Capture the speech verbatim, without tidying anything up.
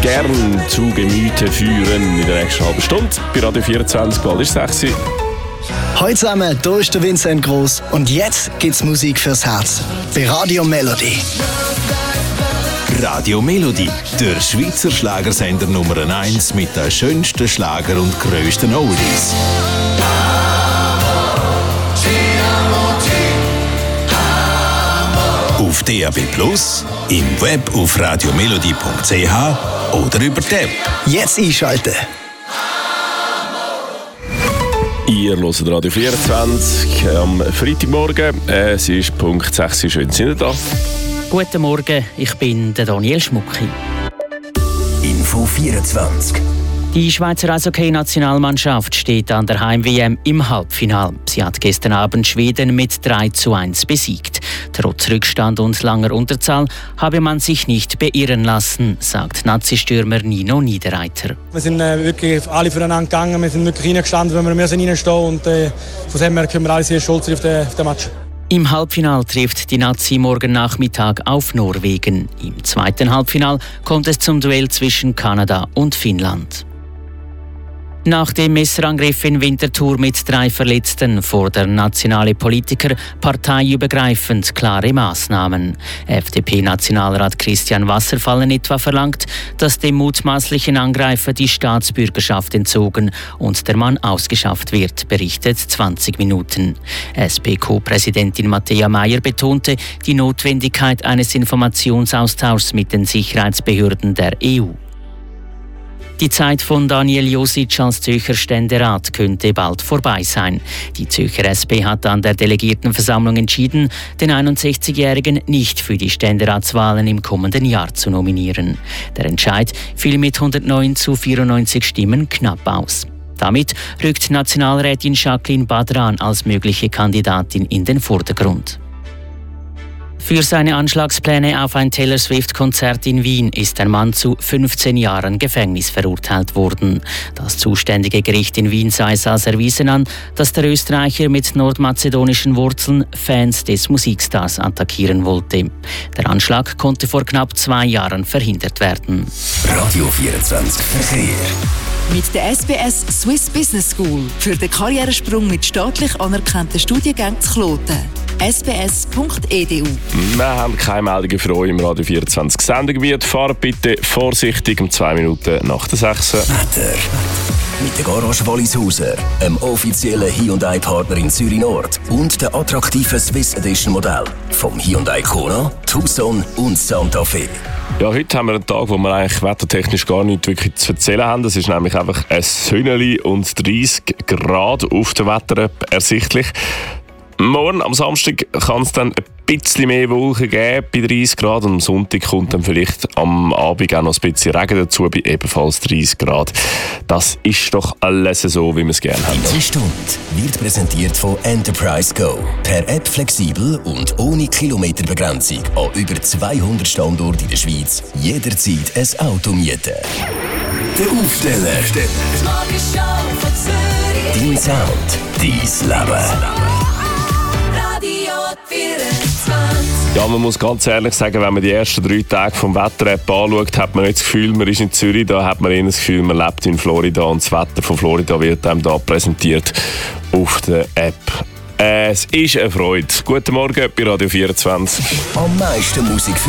gern zu Gemüte führen in der nächsten halben Stunde. Bei Radio vierundzwanzig, bald ist sechs Uhr. Hallo zusammen, hier ist der Vincent Gross und jetzt gibt's Musik fürs Herz. Bei Radio Melody. Radio Melody, der Schweizer Schlagersender Nummer eins mit den schönsten Schlager und grössten Oldies. Auf D A B Plus, im Web auf radiomelody punkt c h oder über die App. Jetzt einschalten. Ihr hört Radio vierundzwanzig am Freitagmorgen. Es ist Punkt sechs Uhr. Schön, sind ihr da? Guten Morgen, ich bin der Daniel Schmucki. Info vierundzwanzig. Die Schweizer Eishockey-Nationalmannschaft steht an der Heim-W M im Halbfinale. Sie hat gestern Abend Schweden mit drei zu eins besiegt. Trotz Rückstand und langer Unterzahl habe man sich nicht beirren lassen, sagt Nazi-Stürmer Nino Niederreiter. Wir sind äh, wirklich alle füreinander gegangen, wir sind wirklich reingestanden, wenn wir müssen reinstehen und äh, von dem her können wir alle sehr stolz sein auf den, auf den Match. Im Halbfinal trifft die Nazi morgen Nachmittag auf Norwegen. Im zweiten Halbfinal kommt es zum Duell zwischen Kanada und Finnland. Nach dem Messerangriff in Winterthur mit drei Verletzten fordern nationale Politiker parteiübergreifend klare Maßnahmen. F D P-Nationalrat Christian Wasserfallen etwa verlangt, dass dem mutmaßlichen Angreifer die Staatsbürgerschaft entzogen und der Mann ausgeschafft wird, berichtet zwanzig Minuten. S P Co-Präsidentin Matthäa Meier betonte die Notwendigkeit eines Informationsaustauschs mit den Sicherheitsbehörden der E U. Die Zeit von Daniel Josic als Zürcher Ständerat könnte bald vorbei sein. Die Zürcher S P hat an der Delegiertenversammlung entschieden, den einundsechzigjährigen nicht für die Ständeratswahlen im kommenden Jahr zu nominieren. Der Entscheid fiel mit hundertneun zu vierundneunzig Stimmen knapp aus. Damit rückt Nationalrätin Jacqueline Badran als mögliche Kandidatin in den Vordergrund. Für seine Anschlagspläne auf ein Taylor Swift-Konzert in Wien ist der Mann zu fünfzehn Jahren Gefängnis verurteilt worden. Das zuständige Gericht in Wien sah es als erwiesen an, dass der Österreicher mit nordmazedonischen Wurzeln Fans des Musikstars attackieren wollte. Der Anschlag konnte vor knapp zwei Jahren verhindert werden. Radio vierundzwanzig Verkehr. Mit der S B S Swiss Business School für den Karrieresprung mit staatlich anerkannten Studiengängen zu Kloten. s b s punkt e d u. Wir haben keine Meldungen für euch im Radio vierundzwanzig Sendegebiet. Fahrt bitte vorsichtig um zwei Minuten nach der sechs. Wetter. Mit der Garage Wallishauser, einem offiziellen Hyundai-Partner in Zürich Nord und der attraktiven Swiss Edition Modell vom Hyundai Kona, Tucson und Santa Fe. Ja, heute haben wir einen Tag, wo wir eigentlich wettertechnisch gar nichts wirklich zu erzählen haben. Es ist nämlich einfach ein Sonnenli und dreissig Grad auf der Wetter-App ersichtlich. Morgen, am Samstag, kann es dann ein bisschen mehr Wolken geben bei dreißig Grad und am Sonntag kommt dann vielleicht am Abend auch noch ein bisschen Regen dazu bei ebenfalls dreißig Grad. Das ist doch alles so, wie wir es gerne haben. Diese Stunde wird präsentiert von Enterprise Go. Per App flexibel und ohne Kilometerbegrenzung an über zweihundert Standorten in der Schweiz jederzeit ein Auto mieten. Der Aufsteller. Dein Sound, dein Leben. Ja, man muss ganz ehrlich sagen, wenn man die ersten drei Tage vom Wetter-App anschaut, hat man nicht das Gefühl, man ist in Zürich, da hat man eher das Gefühl, man lebt in Florida und das Wetter von Florida wird einem da präsentiert auf der App. Äh, es ist eine Freude. Guten Morgen bei Radio vierundzwanzig. Am meisten Musik für